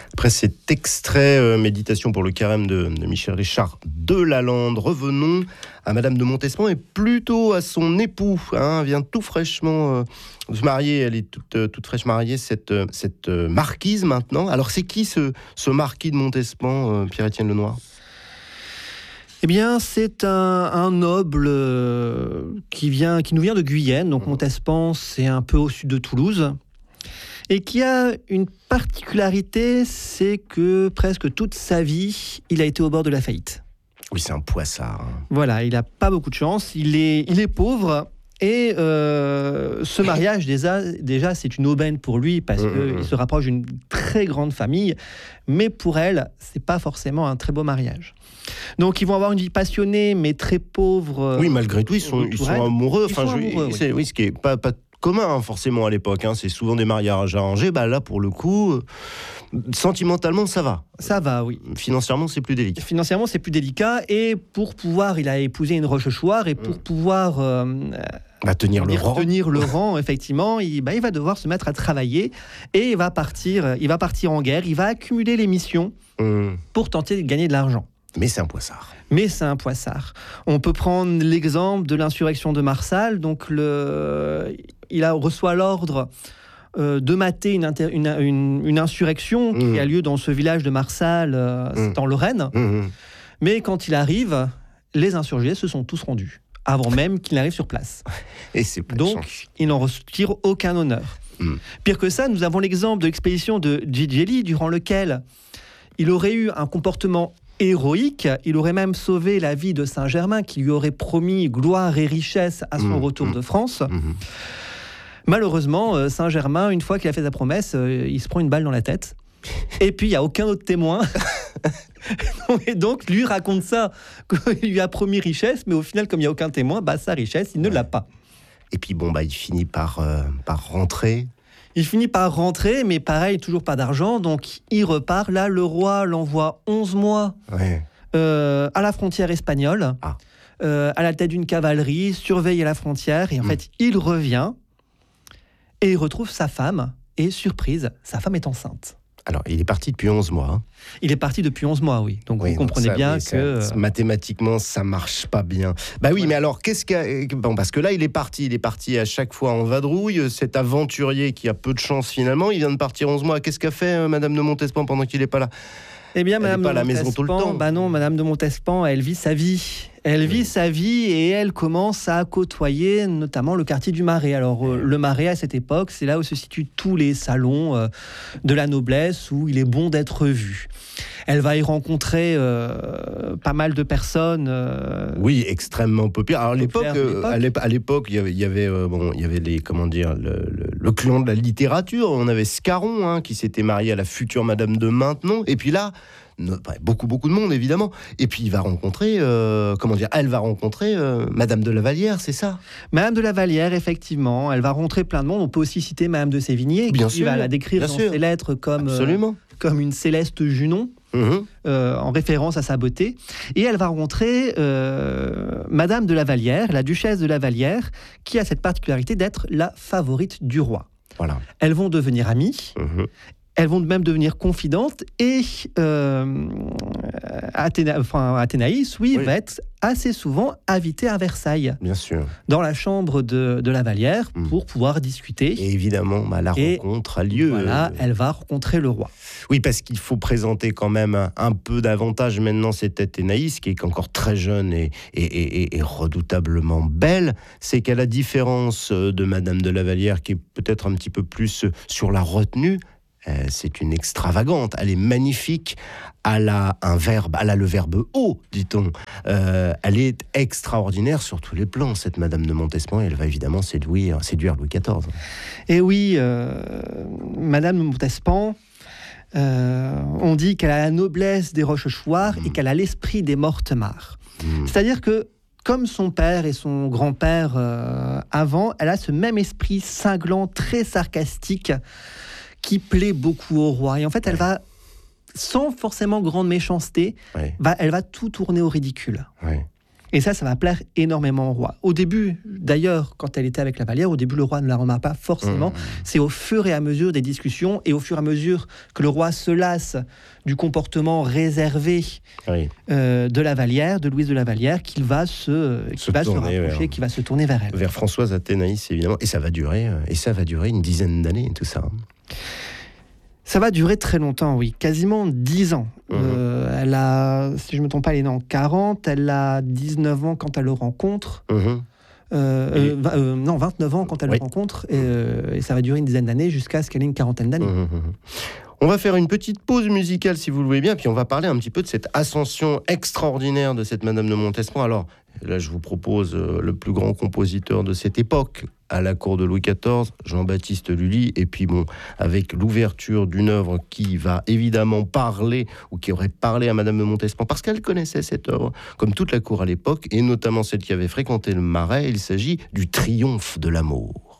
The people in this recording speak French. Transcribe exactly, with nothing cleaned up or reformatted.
Après cet extrait euh, Méditation pour le carême de, de Michel Richard de Lalande, revenons à Madame de Montespan et plutôt à son époux. Hein, vient tout fraîchement euh, de se marier, elle est toute, euh, toute fraîche mariée, cette, euh, cette euh, marquise maintenant. Alors c'est qui ce, ce marquis de Montespan, euh, Pierre-Étienne Lenoir ? Eh bien, c'est un, un noble euh, qui, vient, qui nous vient de Guyenne. Donc Montespan, c'est un peu au sud de Toulouse. Et qui a une particularité, c'est que presque toute sa vie, il a été au bord de la faillite. Oui, c'est un poissard. Hein. Voilà, il n'a pas beaucoup de chance. Il est, il est pauvre. Et euh, ce mariage, déjà, déjà, c'est une aubaine pour lui parce qu'il se rapproche d'une très grande famille. Mais pour elle, c'est pas forcément un très beau mariage. Donc, ils vont avoir une vie passionnée, mais très pauvre. Oui, malgré tout, ils sont, ils sont amoureux. Ils enfin, sont je, amoureux, c'est, oui. oui, ce qui est pas, pas commun hein, forcément à l'époque. Hein. C'est souvent des mariages arrangés. Bah, là, pour le coup, euh, sentimentalement, ça va. Ça va, oui. Financièrement, c'est plus délicat. Financièrement, c'est plus délicat. Et pour pouvoir, il a épousé une Rochechouart. Et pour mmh. pouvoir euh, bah, tenir, le rang. tenir le rang, effectivement, il, bah, il va devoir se mettre à travailler. Et il va partir, il va partir en guerre. Il va accumuler les missions mmh. pour tenter de gagner de l'argent. Mais c'est un poissard. Mais c'est un poissard. On peut prendre l'exemple de l'insurrection de Marsal. Donc, le... il a, reçoit l'ordre euh, de mater une, inter... une, une, une insurrection mmh. qui a lieu dans ce village de Marsal, euh, mmh. c'est en Lorraine. Mmh. Mais quand il arrive, les insurgés se sont tous rendus, avant même qu'il n'arrive sur place. Et c'est pas Donc, chance. il n'en retire aucun honneur. Mmh. Pire que ça, nous avons l'exemple de l'expédition de Gigeli, durant lequel il aurait eu un comportement héroïque, il aurait même sauvé la vie de Saint-Germain, qui lui aurait promis gloire et richesse à son mmh, retour mmh, de France. Mmh. Malheureusement, Saint-Germain, une fois qu'il a fait sa promesse, il se prend une balle dans la tête. Et puis, il n'y a aucun autre témoin. Et donc, lui raconte ça, qu'il lui a promis richesse, mais au final, comme il n'y a aucun témoin, bah, sa richesse, il ne ouais. l'a pas. Et puis, bon, bah, il finit par, euh, par rentrer. Il finit par rentrer, mais pareil, toujours pas d'argent, donc il repart. Là, le roi l'envoie onze mois ouais. euh, à la frontière espagnole, ah. euh, à la tête d'une cavalerie, surveiller la frontière, et en mmh. fait, il revient, et il retrouve sa femme, et surprise, sa femme est enceinte. Alors, il est parti depuis onze mois. Hein. Il est parti depuis onze mois, oui. Donc, oui, vous comprenez donc ça, bien oui, que... Ça, mathématiquement, ça marche pas bien. Bah oui, ouais. mais alors, qu'est-ce qu'il bon, parce que là, il est parti. Il est parti à chaque fois en vadrouille. Cet aventurier qui a peu de chance, finalement, il vient de partir onze mois. Qu'est-ce qu'a fait euh, Madame de Montespan pendant qu'il n'est pas là ? Eh bien, Madame pas de à la Montespan, maison tout le temps. Bah non, Madame de Montespan, elle vit sa vie. Elle vit oui. sa vie et elle commence à côtoyer notamment le quartier du Marais. Alors, euh, le Marais, à cette époque, c'est là où se situent tous les salons euh, de la noblesse où il est bon d'être vu. Elle va y rencontrer euh, pas mal de personnes. Euh, oui, extrêmement populaires. Alors, à l'époque, euh, à l'époque, à l'époque, il y avait, il y avait, euh, bon, il y avait les, comment dire, le, le, le clan de la littérature. On avait Scarron, hein, qui s'était marié à la future Madame de Maintenon. Et puis là, beaucoup, beaucoup de monde, évidemment. Et puis, il va rencontrer, euh, comment dire, elle va rencontrer euh, Madame de la Vallière, c'est ça ? Madame de la Vallière, effectivement. Elle va rencontrer plein de monde. On peut aussi citer Madame de Sévigné, bien qui sûr, va la décrire dans sûr. ses lettres comme, euh, comme une céleste Junon. Mmh. Euh, en référence à sa beauté. Et elle va rencontrer euh, Madame de la Vallière, la duchesse de la Vallière, qui a cette particularité d'être la favorite du roi. Voilà. Elles vont devenir amies. Mmh. Elles vont même devenir confidentes et euh, Athéna, enfin, Athénaïs, oui, oui, va être assez souvent invitée à Versailles. Bien sûr. Dans la chambre de, de la Vallière mmh. pour pouvoir discuter. Et évidemment, bah, la et rencontre a lieu. Voilà, elle va rencontrer le roi. Oui, parce qu'il faut présenter quand même un, un peu davantage maintenant cette Athénaïs, qui est encore très jeune et, et, et, et redoutablement belle. C'est qu'à la différence de Madame de la Vallière, qui est peut-être un petit peu plus sur la retenue, Euh, c'est une extravagante, elle est magnifique, elle a un verbe, elle a le verbe haut, dit-on. Euh, elle est extraordinaire sur tous les plans, cette Madame de Montespan, et elle va évidemment séduire, séduire Louis quatorze. Et oui, euh, Madame de Montespan, euh, on dit qu'elle a la noblesse des Rochechouart mmh. et qu'elle a l'esprit des Mortemart. Mmh. C'est-à-dire que, comme son père et son grand-père euh, avant, elle a ce même esprit cinglant, très sarcastique, qui plaît beaucoup au roi. Et en fait, elle va, sans forcément grande méchanceté, ouais. va, elle va tout tourner au ridicule. Ouais. Et ça, ça va plaire énormément au roi. Au début, d'ailleurs, quand elle était avec la Vallière, au début, le roi ne la remarque pas forcément. Mmh. C'est au fur et à mesure des discussions et au fur et à mesure que le roi se lasse du comportement réservé oui. euh, de la Vallière, de Louise de la Vallière, qu'il va se, se, va se rapprocher, vers, qu'il va se tourner vers elle. Vers Françoise Athénaïs, évidemment. Et ça va durer, et ça va durer une dizaine d'années, tout ça. Ça va durer très longtemps, oui, quasiment dix ans. Mmh. Euh, elle a, si je ne me trompe pas, elle est née en quarante, elle a dix-neuf ans quand elle le rencontre. Mmh. Euh, euh, euh, non, vingt-neuf ans quand elle oui. le rencontre, et, euh, et ça va durer une dizaine d'années jusqu'à ce qu'elle ait une quarantaine d'années. Mmh. On va faire une petite pause musicale, si vous le voulez bien, puis on va parler un petit peu de cette ascension extraordinaire de cette Madame de Montespan. Alors, là, je vous propose euh, le plus grand compositeur de cette époque, à la cour de Louis quatorze, Jean-Baptiste Lully, et puis bon, avec l'ouverture d'une œuvre qui va évidemment parler, ou qui aurait parlé à Madame de Montespan, parce qu'elle connaissait cette œuvre, comme toute la cour à l'époque, et notamment celle qui avait fréquenté le Marais. Il s'agit du Triomphe de l'amour.